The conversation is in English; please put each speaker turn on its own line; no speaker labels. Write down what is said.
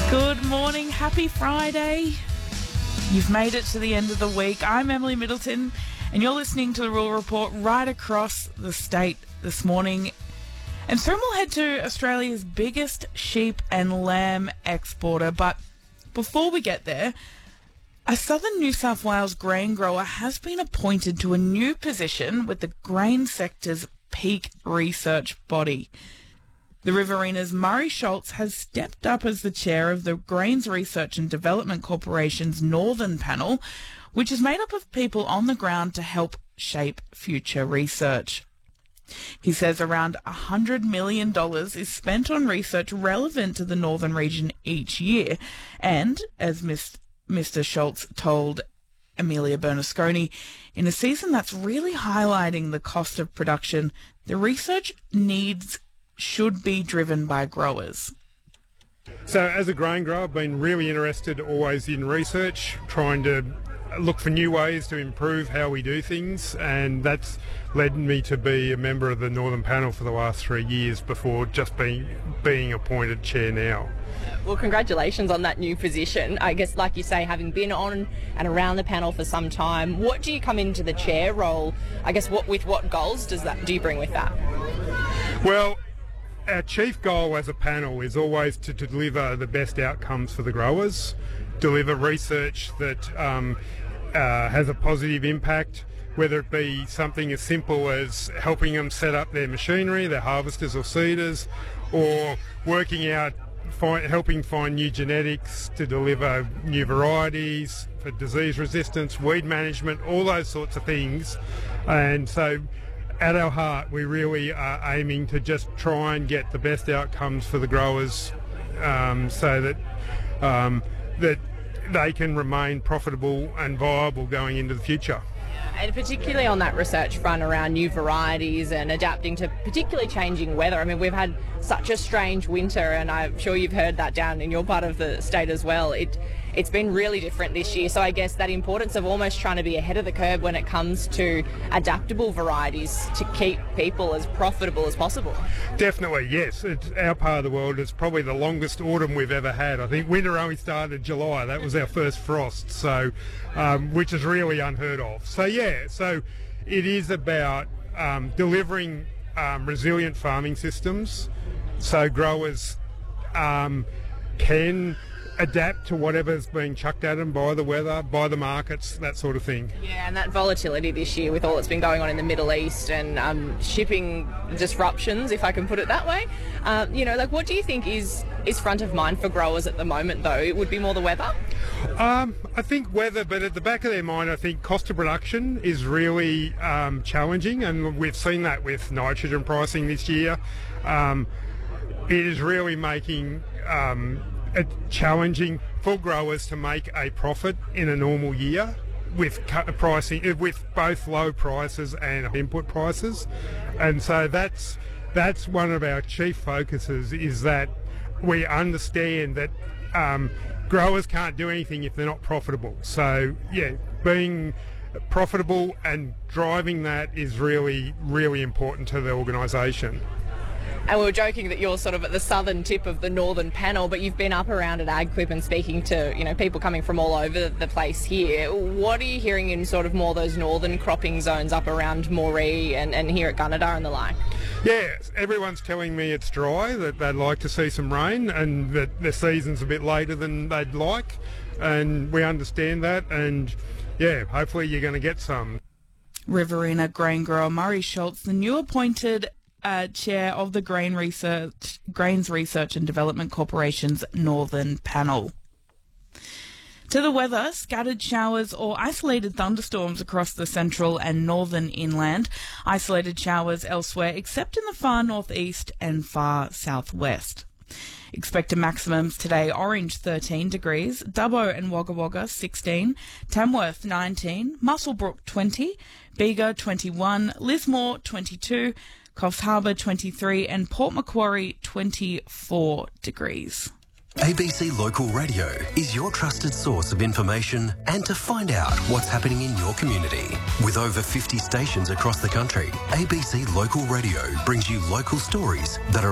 Good morning, happy Friday. You've made it to the end of the week. I'm Emily Middleton and you're listening to the Rural Report right across the state this morning. And soon we'll head to Australia's biggest sheep and lamb exporter. But before we get there, a southern New South Wales grain grower has been appointed to a new position with the grain sector's peak research body. The Riverina's Murray Schultz has stepped up as the chair of the Grains Research and Development Corporation's Northern Panel, which is made up of people on the ground to help shape future research. He says around $100 million is spent on research relevant to the Northern region each year. And, as Mr. Schultz told Amelia Bernasconi, in a season that's really highlighting the cost of production, the research needs should be driven by growers.
So as a grain grower, I've been really interested always in research, trying to look for new ways to improve how we do things, and that's led me to be a member of the Northern Panel for the last 3 years before just being appointed chair now.
Well, congratulations on that new position. I guess, like you say, having been on and around the panel for some time, what do you come into the chair role? I guess with what goals do you bring with that?
Well, our chief goal as a panel is always to deliver the best outcomes for the growers, deliver research that has a positive impact, whether it be something as simple as helping them set up their machinery, their harvesters or seeders, or working out, helping find new genetics to deliver new varieties for disease resistance, weed management, all those sorts of things. And so at our heart, we really are aiming to just try and get the best outcomes for the growers, so that that they can remain profitable and viable going into the future.
And particularly on that research front around new varieties and adapting to particularly changing weather. I mean, we've had such a strange winter, and I'm sure you've heard that down in your part of the state as well. It's been really different this year. So I guess that importance of almost trying to be ahead of the curve when it comes to adaptable varieties to keep people as profitable as possible.
Definitely, yes. It's our part of the world. It's probably the longest autumn we've ever had. I think winter only started in July. That was our first frost, so which is really unheard of. So yeah, so it is about delivering resilient farming systems so growers can adapt to whatever's being chucked at them by the weather, by the markets, that sort of thing.
Yeah, and that volatility this year with all that's been going on in the Middle East and shipping disruptions, if I can put it that way. What do you think is front of mind for growers at the moment, though? It would be more the weather?
I think weather, but at the back of their mind, I think cost of production is really challenging, and we've seen that with nitrogen pricing this year. It is really making it challenging for growers to make a profit in a normal year with pricing, with both low prices and input prices. And so that's one of our chief focuses, is that we understand that growers can't do anything if they're not profitable. So yeah, being profitable and driving that is really, really important to the organisation.
And we were joking that you're sort of at the southern tip of the Northern Panel, but you've been up around at AgQuip and speaking to, people coming from all over the place here. What are you hearing in sort of more those northern cropping zones up around Moree and here at Gunnedah and the like?
Yeah, everyone's telling me it's dry, that they'd like to see some rain, and that the season's a bit later than they'd like, and we understand that, and yeah, hopefully you're going to get some.
Riverina grain grower Murray Schultz, the new appointed chair of the Grains Research and Development Corporation's Northern Panel. To the weather, scattered showers or isolated thunderstorms across the central and northern inland. Isolated showers elsewhere except in the far northeast and far southwest. Expected maximums today: Orange 13 degrees, Dubbo and Wagga Wagga 16, Tamworth 19, Muswellbrook 20, Bega 21, Lismore 22, Coffs Harbour 23 and Port Macquarie 24 degrees.
ABC Local Radio is your trusted source of information and to find out what's happening in your community. With over 50 stations across the country, ABC Local Radio brings you local stories that are